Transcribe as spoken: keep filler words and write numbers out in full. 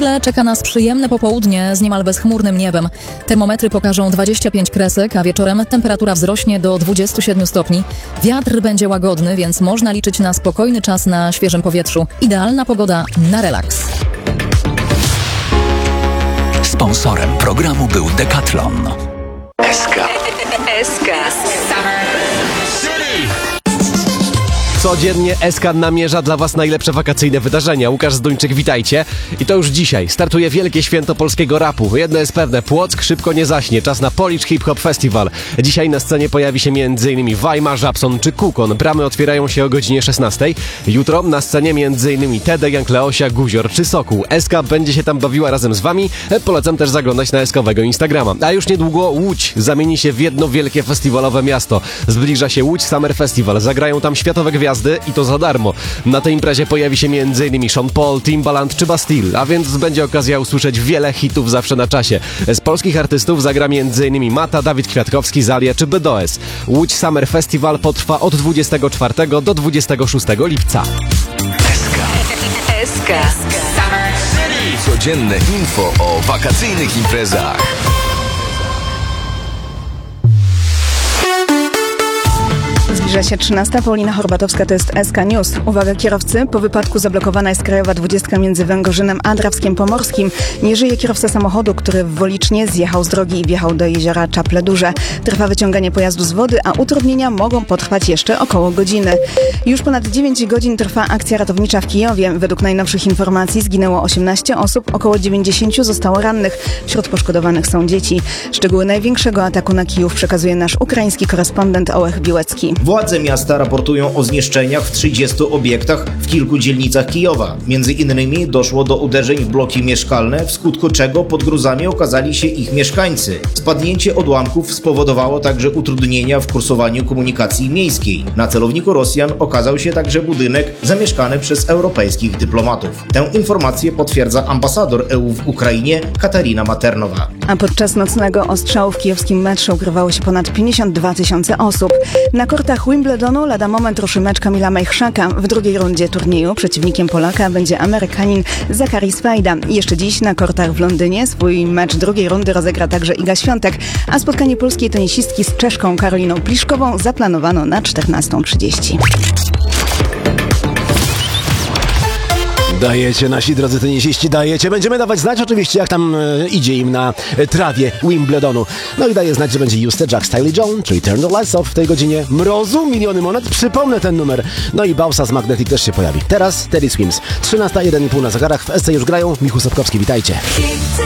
chwilę czeka nas przyjemne popołudnie z niemal bezchmurnym niebem. Termometry pokażą dwadzieścia pięć kresek, a wieczorem temperatura wzrośnie do dwudziestu siedmiu stopni. Wiatr będzie łagodny, więc można liczyć na spokojny czas na świeżym powietrzu. Idealna pogoda na relaks. Sponsorem programu był Decathlon. S K. S K. Codziennie S K namierza dla Was najlepsze wakacyjne wydarzenia. Łukasz Zduńczyk, witajcie. I to już dzisiaj startuje wielkie święto polskiego rapu. Jedno jest pewne, Płock szybko nie zaśnie. Czas na Polish Hip Hop Festival. Dzisiaj na scenie pojawi się m.in. Wajma, Żabson czy Kukon. Bramy otwierają się o godzinie szesnastej. Jutro na scenie m.in. Tede, Young Leosia, Guzior czy Sokół. S K będzie się tam bawiła razem z Wami. Polecam też zaglądać na eskowego Instagrama. A już niedługo Łódź zamieni się w jedno wielkie festiwalowe miasto. Zbliża się Łódź Summer Festival. Zagrają tam światowe gwiazdy i to za darmo. Na tej imprezie pojawi się m.in. Sean Paul, Timbaland czy Bastille, a więc będzie okazja usłyszeć wiele hitów zawsze na czasie. Z polskich artystów zagra m.in. Mata, Dawid Kwiatkowski, Zalia czy Bedoes. Łódź Summer Festival potrwa od dwudziestego czwartego do dwudziestego szóstego lipca. S K. S K. Codzienne info o wakacyjnych imprezach. Zbliża się trzynasta. Paulina Horbatowska, to jest S K News. Uwaga kierowcy, po wypadku zablokowana jest krajowa dwudziestka między Węgorzynem a Drawskiem Pomorskim. Nie żyje kierowca samochodu, który w Wolicznie zjechał z drogi i wjechał do jeziora Czaple Duże. Trwa wyciąganie pojazdu z wody, a utrudnienia mogą potrwać jeszcze około godziny. Już ponad dziewięć godzin trwa akcja ratownicza w Kijowie. Według najnowszych informacji zginęło osiemnaście osób, około dziewięćdziesiąt zostało rannych. Wśród poszkodowanych są dzieci. Szczegóły największego ataku na Kijów przekazuje nasz ukraiński korespondent Ołech Biłecki. Władze miasta raportują o zniszczeniach w trzydziestu obiektach w kilku dzielnicach Kijowa. Między innymi doszło do uderzeń w bloki mieszkalne, w skutku czego pod gruzami okazali się ich mieszkańcy. Spadnięcie odłamków spowodowało także utrudnienia w kursowaniu komunikacji miejskiej. Na celowniku Rosjan okazał się także budynek zamieszkany przez europejskich dyplomatów. Tę informację potwierdza ambasador E U w Ukrainie Katarina Maternowa. A podczas nocnego ostrzału w kijowskim metrze ukrywało się ponad pięćdziesiąt dwa tysiące osób. Na kortach Wimbledonu lada moment ruszy mecz Kamila Majchrzaka. W drugiej rundzie turnieju przeciwnikiem Polaka będzie Amerykanin Zachary Swajda. Jeszcze dziś na kortach w Londynie swój mecz drugiej rundy rozegra także Iga Świątek, a spotkanie polskiej tenisistki z Czeszką Karoliną Pliszkową zaplanowano na czternastą trzydzieści. Dajecie, nasi drodzy tenisiści, dajecie. Będziemy dawać znać oczywiście, jak tam e, idzie im na e, trawie Wimbledonu. No i daje znać, że będzie Juste, Jack, Stylie John, czyli Turn the Lights Off w tej godzinie. Mrozu, miliony monet, przypomnę ten numer. No i Bausa z Magnetic też się pojawi. Teraz Teddy Swims. trzynasta, jeden i pół na zegarach. W S C już grają. Michał Sapkowski, witajcie.